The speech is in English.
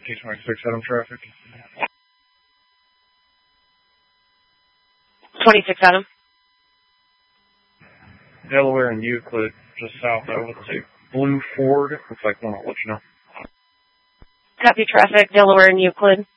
T26 Adam traffic. 26 Adam. Delaware and Euclid, just south of, let's see, Blue Ford. Looks like one, I'll let you know. Copy traffic, Delaware and Euclid.